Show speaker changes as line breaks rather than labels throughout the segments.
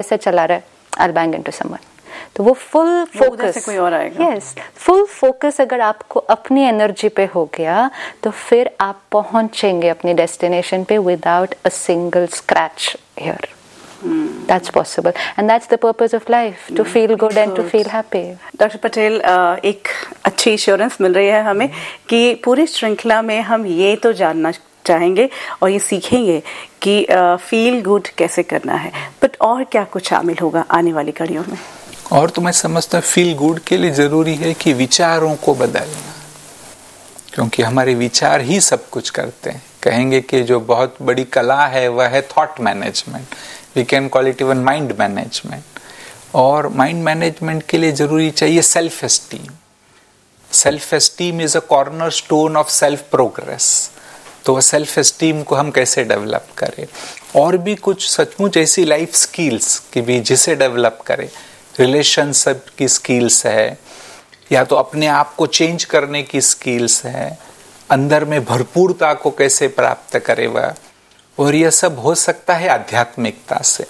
से चला रहा है, I'll bang into someone. तो वो फुल फोकस,
कोई और आएगा.
यस, फुल फोकस अगर आपको अपनी एनर्जी पे हो गया तो फिर आप पहुंचेंगे अपनी डेस्टिनेशन पे without a single scratch here. That's possible and that's the purpose of life, to feel good and to feel happy.
Doctor Patel, एक अच्छी एश्योरेंस मिल रही है हमें कि पूरी श्रृंखला में हम ये तो जानना चाहेंगे और ये सीखेंगे कि फील गुड कैसे करना है, बट और क्या कुछ शामिल होगा आने वाली कड़ियों में?
और तो मैं समझता हूँ फील गुड के लिए जरूरी है कि विचारों को बदलना, क्योंकि हमारे विचार ही सब कुछ करते हैं. कहेंगे कि जो बहुत बड़ी कला है वह है thought management, we can call it even mind management. और माइंड मैनेजमेंट के लिए जरूरी चाहिए self esteem. Self esteem is a corner stone of self progress. तो सेल्फ एस्टीम को हम कैसे डेवलप करें, और भी कुछ सचमुच ऐसी लाइफ स्किल्स कि भी जिसे डेवलप करें. रिलेशनशिप की स्किल्स है, या तो अपने आप को चेंज करने की स्किल्स है, अंदर में भरपूरता को कैसे प्राप्त करे वह. और यह सब हो सकता है आध्यात्मिकता से.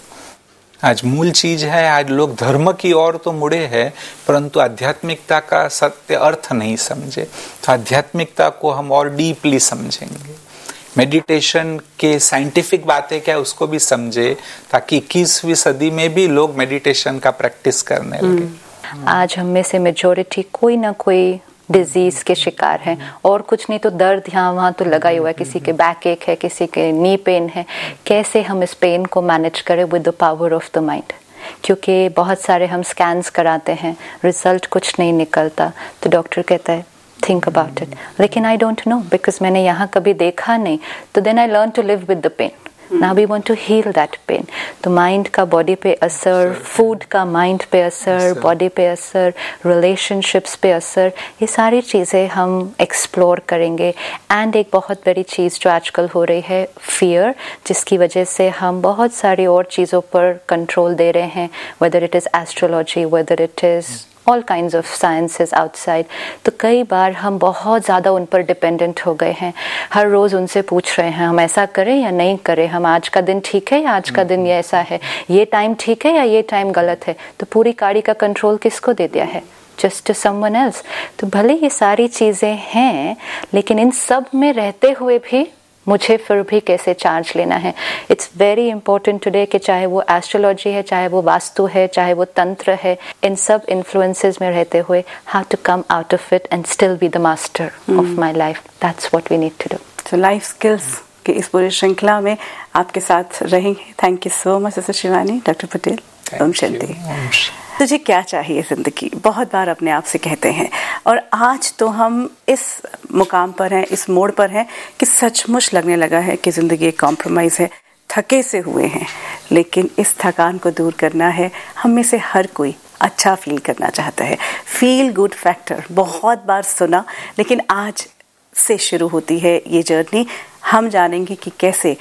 आज मूल चीज है, आज लोग धर्म की ओर तो मुड़े हैं परंतु आध्यात्मिकता का सत्य अर्थ नहीं समझे. तो आध्यात्मिकता को हम और डीपली समझेंगे. मेडिटेशन के साइंटिफिक बातें क्या उसको भी समझे, ताकि 21वीं सदी में भी लोग मेडिटेशन का प्रैक्टिस करने लगे.
आज हम में से मेजॉरिटी कोई ना कोई डिजीज के शिकार हैं, और कुछ नहीं तो दर्द यहाँ वहाँ तो लगा ही हुआ है. किसी के बैक एक है, किसी के नी पेन है. कैसे हम इस पेन को मैनेज करें with the power of the mind, क्योंकि बहुत सारे हम स्कैन्स कराते हैं, रिजल्ट कुछ नहीं निकलता, तो डॉक्टर कहता है थिंक अबाउट इट, लेकिन आई डोंट नो बिकॉज मैंने यहाँ कभी देखा नहीं. तो then I learn to live with the pen. Now we want to heal that pain. तो माइंड का बॉडी पे असर, फूड का माइंड पे असर, बॉडी पे असर, रिलेशनशिप्स पे असर, ये सारी चीज़ें हम एक्सप्लोर करेंगे. एंड एक बहुत बड़ी चीज़ जो आजकल हो रही है, फियर, जिसकी वजह से हम बहुत सारी और चीज़ों पर कंट्रोल दे रहे हैं, whether it is astrology, whether it is all kinds of sciences outside. तो कई बार हम बहुत ज़्यादा उन पर डिपेंडेंट हो गए हैं. हर रोज़ उनसे पूछ रहे हैं हम ऐसा करें या नहीं करें, हम आज का दिन ठीक है या आज का दिन ये ऐसा है, ये टाइम ठीक है या ये टाइम गलत है. तो पूरी गाड़ी का कंट्रोल किसको दे दिया है? Just to someone else. तो भले ये सारी चीज़ें हैं, लेकिन इन सब में रहते हुए भी मुझे फिर भी कैसे चार्ज लेना है. इट्स वेरी इंपॉर्टेंट टुडे कि चाहे वो एस्ट्रोलॉजी है, चाहे वो वास्तु है, चाहे वो तंत्र है, इन सब इन्फ्लुएंसेस में रहते हुए how to come out of it and still be the master of my life. That's what we need to do.
So life skills की इस पूरी श्रृंखला में आपके साथ रहेंगे. Thank you so much sister Shivani. Doctor Patel, Om Shanti. तुझे क्या चाहिए जिंदगी, बहुत बार अपने आप से कहते हैं, और आज तो हम इस मुकाम पर हैं, इस मोड़ पर हैं कि सचमुच लगने लगा है कि जिंदगी एक कॉम्प्रोमाइज है. थके से हुए हैं, लेकिन इस थकान को दूर करना है. हम में से हर कोई अच्छा फील करना चाहता है. फील गुड फैक्टर बहुत बार सुना, लेकिन आज से शुरू होती है ये जर्नी. हम जानेंगे कि कैसे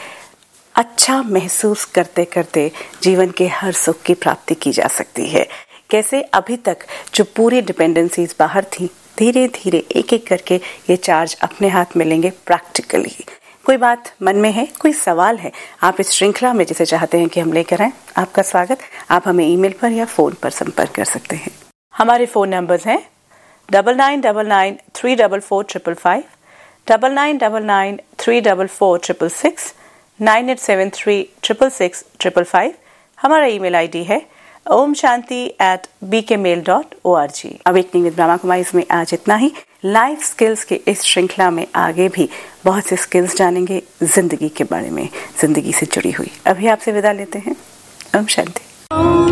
अच्छा महसूस करते करते जीवन के हर सुख की प्राप्ति की जा सकती है. कैसे अभी तक जो पूरी डिपेंडेंसीज बाहर थी, धीरे धीरे एक एक करके ये चार्ज अपने हाथ में लेंगे प्रैक्टिकली. कोई बात मन में है, कोई सवाल है, आप इस श्रृंखला में जिसे चाहते हैं कि हम लेकर आएं, आपका स्वागत. आप हमें ईमेल पर या फोन पर संपर्क कर सकते हैं. हमारे फोन नंबर्स हैं 9999344555, 9999344666, 9873666555. हमारा ईमेल आईडी है omshanti@bkmail.org. Awakening with Brahma Kumari में आज इतना ही. लाइफ स्किल्स के इस श्रृंखला में आगे भी बहुत से स्किल्स जानेंगे जिंदगी के बारे में, जिंदगी से जुड़ी हुई. अभी आपसे विदा लेते हैं. ओम शांति.